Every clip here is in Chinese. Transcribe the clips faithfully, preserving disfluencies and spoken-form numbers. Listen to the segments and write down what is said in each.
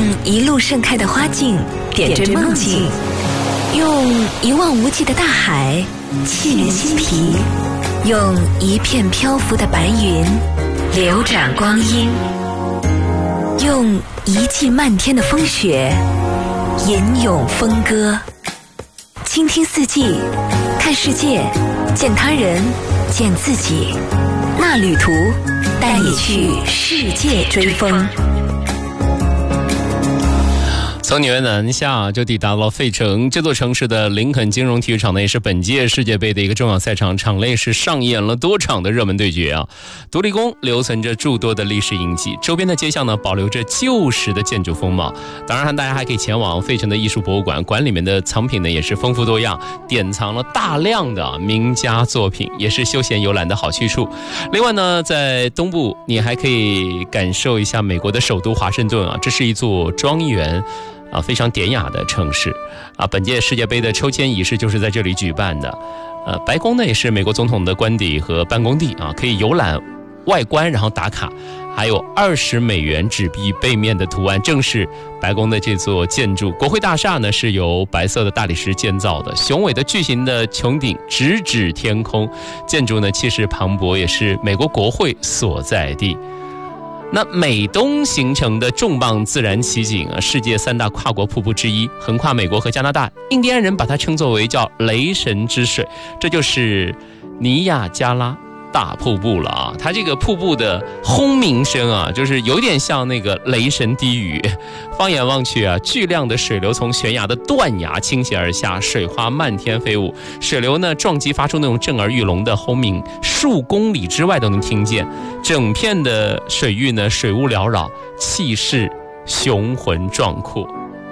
用一路盛开的花径点缀梦境，用一望无际的大海沁人心脾，用一片漂浮的白云流转光阴，用一季漫天的风雪吟咏风歌。倾听四季，看世界，见他人，见自己。那旅途带你去世界追风。 从纽约南下就抵达了费城，这座城市的林肯金融体育场呢，也是本届世界杯的一个重要赛场，场内是上演了多场的热门对决啊。独立宫留存着诸多的历史印记，周边的街巷呢保留着旧时的建筑风貌。当然，大家还可以前往费城的艺术博物馆，馆里面的藏品呢也是丰富多样，典藏了大量的名家作品，也是休闲游览的好去处。另外呢，在东部你还可以感受一下美国的首都华盛顿啊，这是一座庄园。啊，非常典雅的城市啊！本届世界杯的抽签仪式就是在这里举办的。呃，白宫呢也是美国总统的官邸和办公地啊，可以游览外观，然后打卡。还有二十美元纸币背面的图案，正是白宫的这座建筑。国会大厦呢是由白色的大理石建造的，雄伟的巨型的穹顶直指天空，建筑呢气势磅礴，也是美国国会所在地。那美东形成的重磅自然奇景啊，世界三大跨国瀑布之一，横跨美国和加拿大，印第安人把它称作为叫雷神之水，这就是尼亚加拉大瀑布了啊！它这个瀑布的轰鸣声啊，就是有点像那个雷神低语。放眼望去啊，巨量的水流从悬崖的断崖倾泻而下，水花漫天飞舞，水流呢撞击发出那种震耳欲聋的轰鸣，数公里之外都能听见。整片的水域呢，水雾缭绕，气势雄浑壮阔。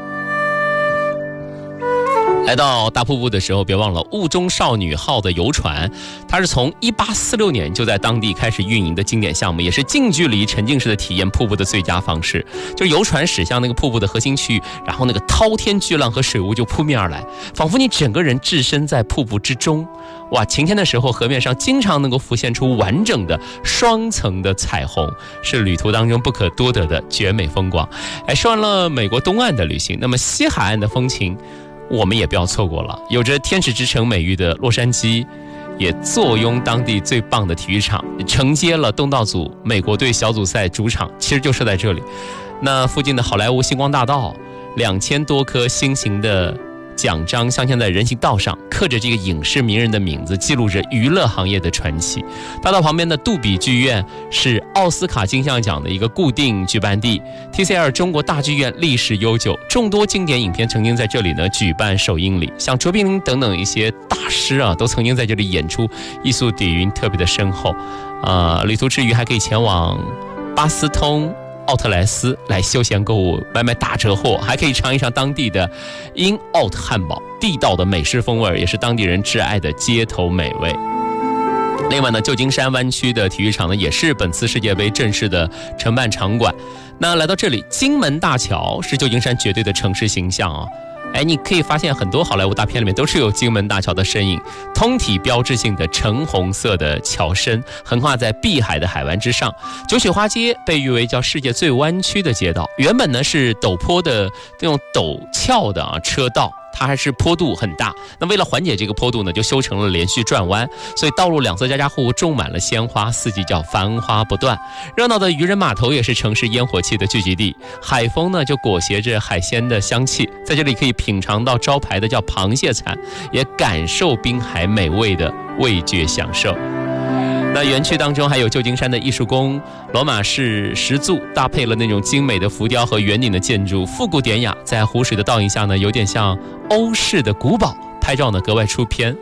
来到大瀑布的时候，别忘了雾中少女号的游船，它是从一八四六年就在当地开始运营的经典项目，也是近距离沉浸式的体验瀑布的最佳方式。就游船驶向那个瀑布的核心区域，然后那个滔天巨浪和水雾就扑面而来，仿佛你整个人置身在瀑布之中。哇，晴天的时候，河面上经常能够浮现出完整的双层的彩虹，是旅途当中不可多得的绝美风光。哎，说完了美国东岸的旅行，那么西海岸的风情我们也不要错过了。有着天使之城美誉的洛杉矶，也坐拥当地最棒的体育场，承接了东道主美国队小组赛主场，其实就是在这里。那附近的好莱坞星光大道，两千多颗星形的奖章镶嵌在人行道上，刻着这个影视名人的名字，记录着娱乐行业的传奇。大道旁边的杜比剧院是奥斯卡金像奖的一个固定举办地， T C L 中国大剧院历史悠久，众多经典影片曾经在这里呢举办首映礼，像卓别林等等一些大师啊，都曾经在这里演出，艺术底蕴特别的深厚。呃，旅途之余还可以前往巴斯通奥特莱斯来休闲购物，买买打折货，还可以尝一尝当地的因奥特汉堡，地道的美式风味，也是当地人挚爱的街头美味。另外呢，旧金山湾区的体育场呢，也是本次世界杯正式的承办场馆。那来到这里，金门大桥是旧金山绝对的城市形象啊。哎，你可以发现很多好莱坞大片里面都是有金门大桥的身影，通体标志性的橙红色的桥身横跨在碧海的海湾之上。九曲花街被誉为叫世界最弯曲的街道，原本呢是陡坡的那种陡峭的啊车道，它还是坡度很大，那为了缓解这个坡度呢，就修成了连续转弯，所以道路两侧家家户户种满了鲜花，四季叫繁花不断。热闹的渔人码头也是城市烟火气的聚集地，海风呢就裹挟着海鲜的香气，在这里可以品尝到招牌的叫螃蟹餐，也感受滨海美味的味觉享受。那园区当中还有旧金山的艺术宫、罗马式石柱，搭配了那种精美的浮雕和圆顶的建筑，复古典雅，在湖水的倒影下呢，有点像欧式的古堡，拍照呢格外出片。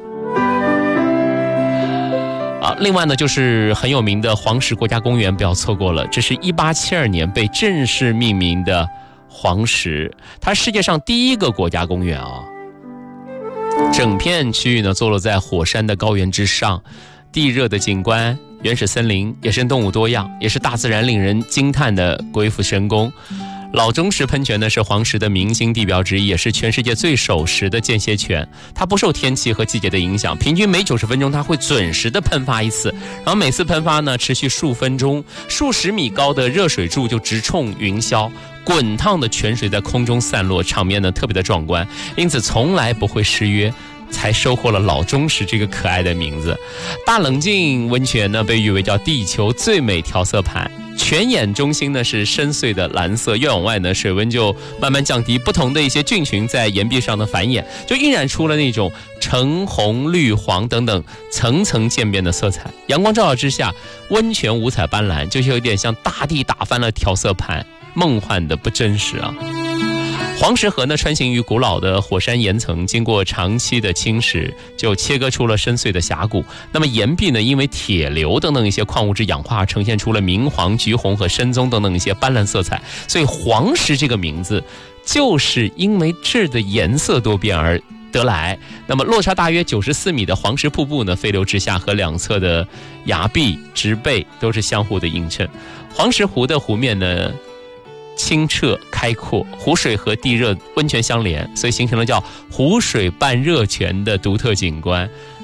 啊，另外呢就是很有名的黄石国家公园，不要错过了，这是一八七二年被正式命名的黄石，它是世界上第一个国家公园啊。整片区域呢坐落在火山的高原之上，地热的景观，原始森林，野生动物多样，也是大自然令人惊叹的鬼斧神工。 老钟石喷泉呢是黄石的明星地标之一，也是全世界最守时的间歇泉。它不受天气和季节的影响，平均每九十分钟它会准时的喷发一次，然后每次喷发呢持续数分钟，数十米高的热水柱就直冲云霄，滚烫的泉水在空中散落，场面呢特别的壮观，因此从来不会失约，才收获了老钟石这个可爱的名字。大冷静温泉呢被誉为叫地球最美调色盘，泉眼中心呢是深邃的蓝色，越往外呢水温就慢慢降低，不同的一些菌群在岩壁上的繁衍，就晕染出了那种橙红绿黄等等层层渐变的色彩。阳光照耀之下，温泉五彩斑斓，就有点像大地打翻了调色盘，梦幻的不真实啊。黄石河呢穿行于古老的火山岩层，经过长期的侵蚀，就切割出了深邃的峡谷。那么岩壁呢因为铁硫等等一些矿物质氧化，呈现出了明黄、橘红和深棕等等一些斑斓色彩，所以黄石这个名字就是因为质的颜色多变而得来。那么落差大约九十四米的黄石瀑布呢飞流直下，和两侧的崖壁、植被都是相互的映衬。黄石湖的湖面呢清澈开阔，湖水和地热温泉相连，所以形成了叫湖水伴热泉的独特景观。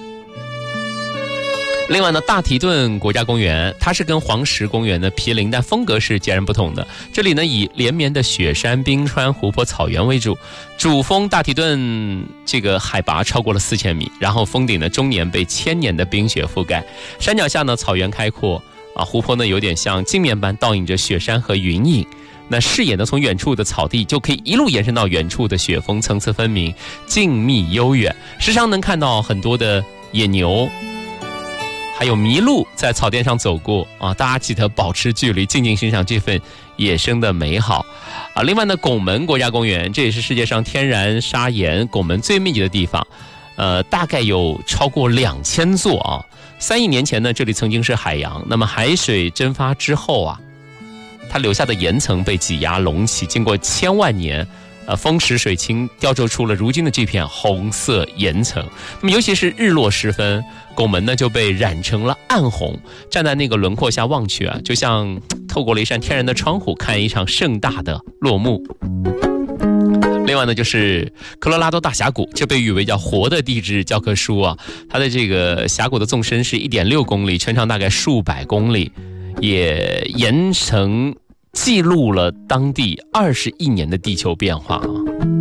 另外呢，大提顿国家公园它是跟黄石公园的毗邻，但风格是截然不同的。这里呢以连绵的雪山、冰川、湖泊、草原为主，主峰大提顿这个海拔超过了四千米，然后峰顶呢终年被千年的冰雪覆盖，山脚下呢草原开阔啊，湖泊呢有点像镜面般倒映着雪山和云影。那视野呢从远处的草地就可以一路延伸到远处的雪峰，层次分明，静谧悠远，时常能看到很多的野牛还有麋鹿在草甸上走过啊，大家记得保持距离，静静欣赏这份野生的美好啊。另外呢，拱门国家公园这也是世界上天然砂岩拱门最密集的地方，呃，大概有超过两千座啊。三亿年前呢，这里曾经是海洋，那么海水蒸发之后啊，它留下的岩层被挤压隆起，经过千万年呃，风蚀水清，雕琢出了如今的这片红色岩层。那么尤其是日落时分，拱门呢就被染成了暗红，站在那个轮廓下望去啊，就像透过了一扇天然的窗户，看一场盛大的落幕。另外呢，就是科罗拉多大峡谷，这被誉为叫活的地质教科书啊。它的这个峡谷的纵深是 一点六公里，全长大概数百公里，也岩层记录了当地二十亿年的地球变化啊。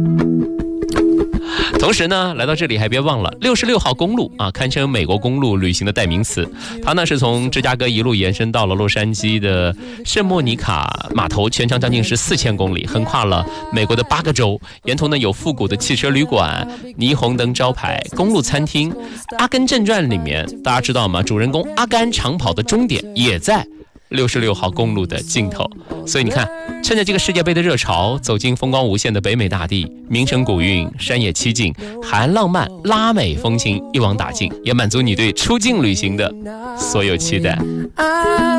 同时呢，来到这里还别忘了六十六号公路啊，堪称美国公路旅行的代名词。它呢是从芝加哥一路延伸到了洛杉矶的圣莫尼卡码头，全长将近是四千公里，横跨了美国的八个州。沿途呢有复古的汽车旅馆、霓虹灯招牌、公路餐厅。《阿甘正传》里面大家知道吗？主人公阿甘长跑的终点也在六十六号公路的尽头。所以你看，趁着这个世界杯的热潮，走进风光无限的北美大地，名城古韵，山野奇景，海岸浪漫，拉美风情一网打尽，也满足你对出境旅行的所有期待。